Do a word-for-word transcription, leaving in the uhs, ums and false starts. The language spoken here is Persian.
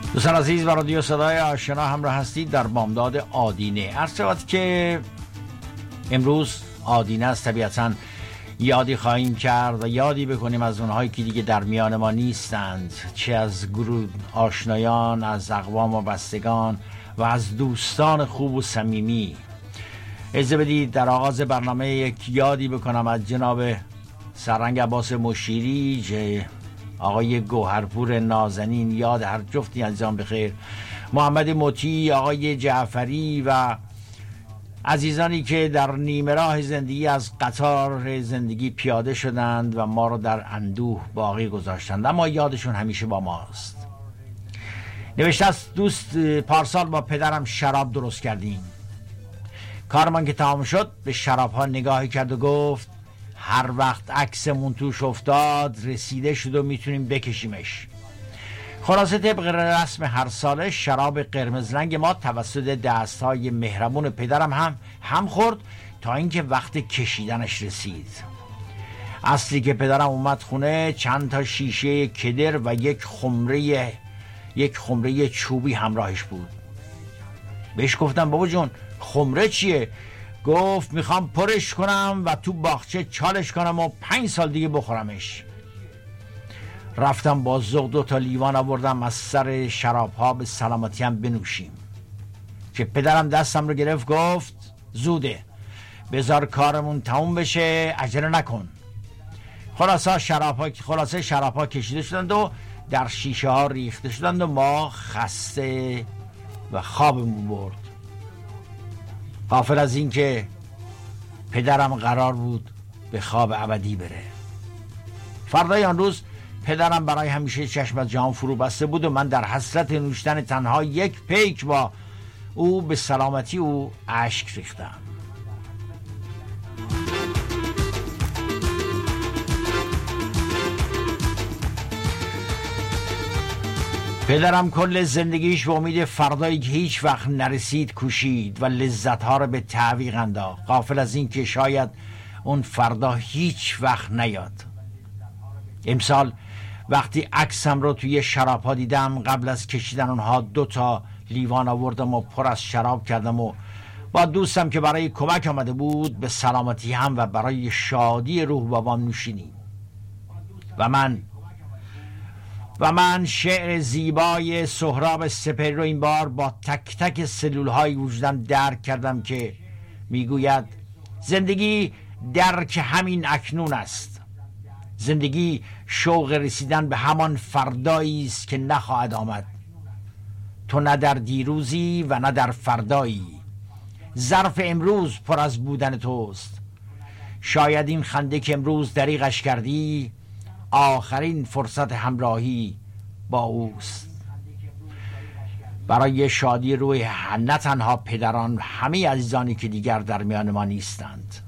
دوستان عزیز و رادیو صدای آشنا همراه هستید در بامداد آدینه. عرض شود که امروز آدینه است. طبیعتاً یادی خواهیم کرد و یادی بکنیم از اونهایی که دیگه در میان ما نیستند، چه از گروه آشنایان، از اقوام و بستگان و از دوستان خوب و صمیمی. اجازه بدید در آغاز برنامه یک یادی بکنم از جناب سرهنگ عباس مشیری، که آقای گوهرپور نازنین، یاد هر جفتی عزیزان بخیر، محمد مطیع، آقای جعفری و عزیزانی که در نیمه راه زندگی از قطار زندگی پیاده شدند و ما رو در اندوه باقی گذاشتند، اما یادشون همیشه با ماست. نوشته است: دوست، پارسال با پدرم شراب درست کردیم. کارمان که تمام شد به شراب ها نگاهی کرد و گفت هر وقت عکسمون توش افتاد رسیده شد و میتونیم بکشیمش. خلاصه طبق رسم هر ساله شراب قرمز رنگ ما توسط دستهای مهربون پدرم هم هم خورد تا اینکه وقت کشیدنش رسید. اصلی که پدرم اومد خونه چند تا شیشه کدر و یک خمره یک خمره چوبی همراهش بود. بهش گفتم بابا جون خمره چیه؟ گفت میخوام پرش کنم و تو باغچه چالش کنم و پنج سال دیگه بخورمش. رفتم با ذوق دو تا لیوان آوردم از سر شراب ها به سلامتی هم بنوشیم. که پدرم دستم رو گرفت گفت زوده، بذار کارمون تموم بشه، عجله نکن. خلاصه شراب ها خلاصه شراب ها کشیده شدند و در شیشه ها ریخته شدند و ما خسته و خوابمون برد. غافل از این که پدرم قرار بود به خواب ابدی بره. فردای آن روز پدرم برای همیشه چشم از جهان فرو بسته بود و من در حسرت نوشتن تنها یک پیک با او به سلامتی او اشک ریختم. پدرم کل زندگیش به امید فردایی که هیچ وقت نرسید کوشید و لذتها رو به تعویق انداخت، غافل از این که شاید اون فردا هیچ وقت نیاد. امسال وقتی عکسم رو توی شراب ها دیدم، قبل از کشیدن اونها دو تا لیوان آوردم و پر از شراب کردم و با دوستم که برای کمک آمده بود به سلامتی هم و برای شادی روح بابام نوشیدیم. و من و من شعر زیبای سهراب سپهری رو این بار با تک تک سلول های وجودم درک کردم که میگوید زندگی درک همین اکنون است. زندگی شوق رسیدن به همان فردایی است که نخواهد آمد. تو نه در دیروزی و نه در فردایی. ظرف امروز پر از بودن توست. شاید این خنده که امروز دریغش کردی آخرین فرصت همراهی با اوست. برای شادی روی نه تنها پدران، همه عزیزانی که دیگر در میان ما نیستند.